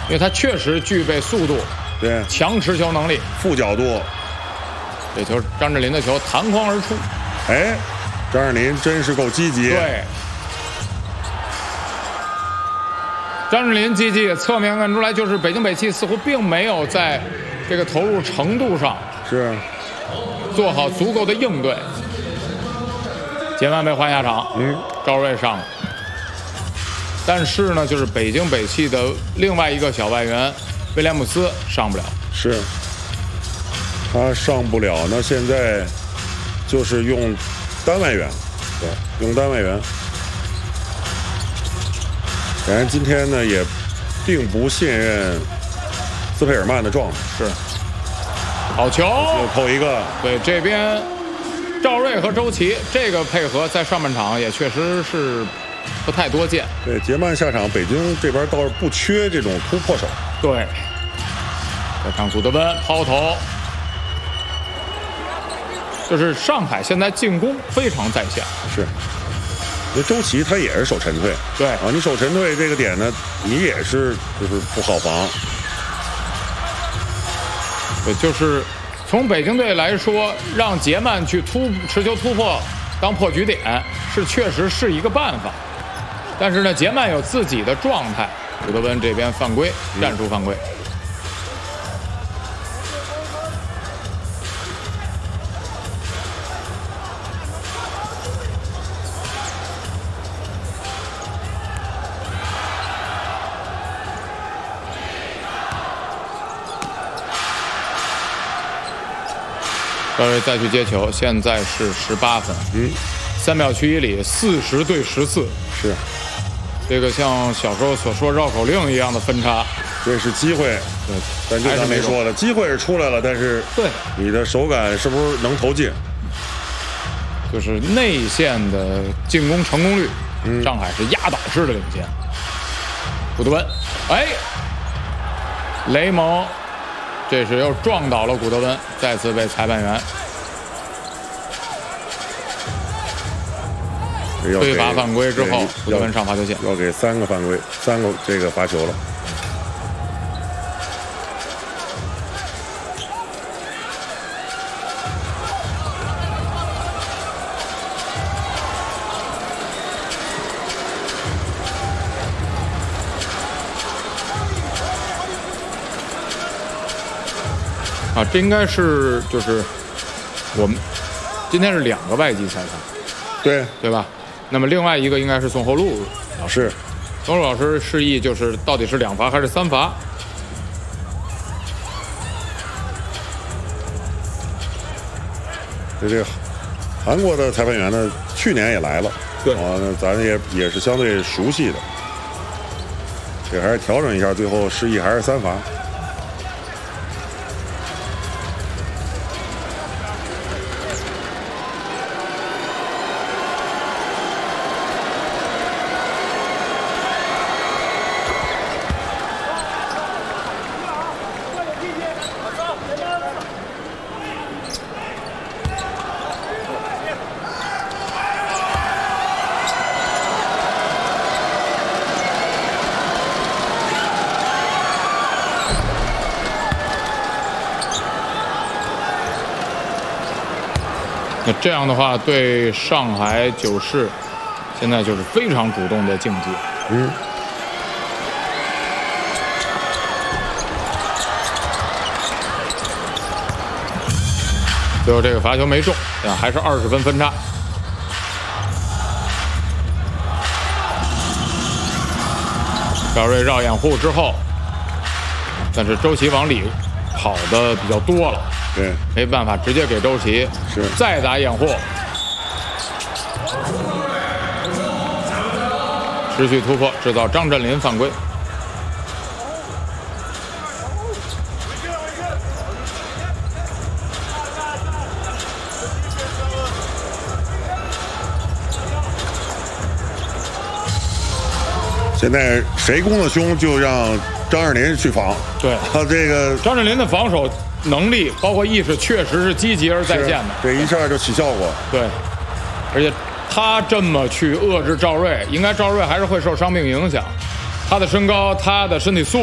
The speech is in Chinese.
因为他确实具备速度， 对， 强持球能力， 负角度。 这球张镇麟的球弹框而出。 哎，张镇麟真是够积极。 对，张镇麟积极，侧面看出来就是北京北汽似乎并没有在这个投入程度上是做好足够的应对。杰曼被换下场，赵睿上了。但是呢，就是北京北汽的另外一个小外援威廉姆斯上不了。 是，他上不了。那现在就是用单外援，对，用单外援。显然今天呢也并不信任斯佩尔曼的状态。 是，好球， 又扣一个。 对，这边赵睿和周琦这个配合在上半场也确实是不太多见。 对，杰曼下场，北京这边倒是不缺这种突破手。 对，再看古德温抛投，就是上海现在进攻非常在线。 是，因为周琦他也是守沉退。 对啊，你守沉退这个点呢，你也是就是不好防。 对，就是从北京队来说，让杰曼去持球突破当破局点确实是一个办法。但是呢，杰曼有自己的状态。古德温这边犯规，战术犯规。赵睿再去接球，现在是18分。3秒区1里，40对14。 是， 这个像小时候所说绕口令一样的分差。 这是机会。 对， 但就咱没说的，机会是出来了，但是对你的手感是不是能投进？ 就是内线的进攻成功率，上海是压倒式的领先。古德温，哎，雷蒙。这是又撞倒了古德温，再次被裁判员吹罚犯规之后，古德温上罚球线， 要给3个犯规，3个这个罚球了。 啊，这应该是就是我们今天是2个外籍裁判，对吧？那么另外一个应该是宋厚禄老师，宋厚禄老师示意就是到底是2罚还是3罚？ 这个韩国的裁判员呢，去年也来了， 对， 那咱也是相对熟悉的，这还是调整一下，最后示意还是3罚。 那这样的话，对上海九世现在就是非常主动的竞技。最后这个罚球没中，还是20分分差。赵睿绕掩护之后，但是周琦往里跑的比较多了。 对， 没办法，直接给周琦， 是再打掩护，持续突破，制造张镇麟犯规。 现在谁攻得凶，就让张镇麟去防。 对， 他这个张镇麟的防守能力包括意识确实是积极而在线的， 这一下就起效果。 对，而且他这么去遏制赵睿，应该赵睿还是会受伤病影响。他的身高，他的身体素质。